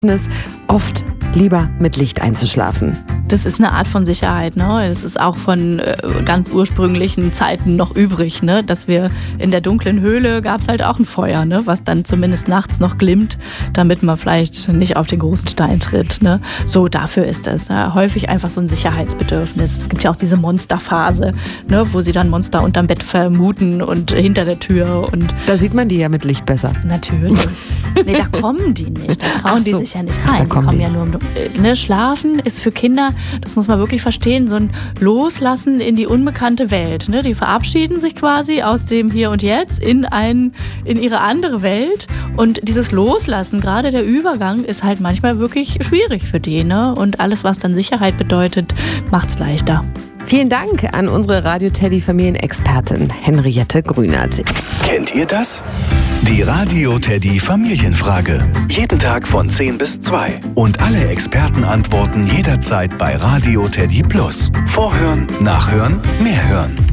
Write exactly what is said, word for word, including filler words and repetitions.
oft lieber mit Licht einzuschlafen. Das ist eine Art von Sicherheit, ne? Das ist auch von äh, ganz ursprünglichen Zeiten noch übrig, ne? Dass wir in der dunklen Höhle gab es halt auch ein Feuer, ne? Was dann zumindest nachts noch glimmt, damit man vielleicht nicht auf den großen Stein tritt, ne? So, dafür ist es ja, häufig einfach so ein Sicherheitsbedürfnis. Es gibt ja auch diese Monsterphase, ne? Wo sie dann Monster unterm Bett vermuten und hinter der Tür. Und da sieht man die ja mit Licht besser. Natürlich. Nee, da kommen die nicht. Da trauen so. die sich ja nicht rein. Ach, da kommen die kommen die. ja nur um, ne? Schlafen ist für Kinder, das muss man wirklich verstehen, so ein Loslassen in die unbekannte Welt. Ne? Die verabschieden sich quasi aus dem Hier und Jetzt in, ein, in ihre andere Welt. Und dieses Loslassen, gerade der Übergang, ist halt manchmal wirklich schwierig für die. Ne? Und alles, was dann Sicherheit bedeutet, macht's leichter. Vielen Dank an unsere Radio-Teddy-Familienexpertin Henriette Grünert. Kennt ihr das? Die Radio-Teddy Familienfrage. Jeden Tag von zehn bis zwei. Und alle Experten antworten jederzeit bei Radio Teddy Plus. Vorhören, nachhören, mehr hören.